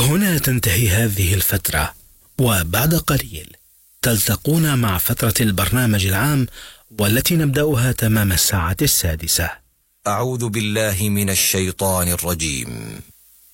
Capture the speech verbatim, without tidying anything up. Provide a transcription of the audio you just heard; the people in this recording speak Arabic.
وهنا تنتهي هذه الفترة، وبعد قليل تلتقون مع فترة البرنامج العام والتي نبدأها تمام الساعة السادسة. أعوذ بالله من الشيطان الرجيم.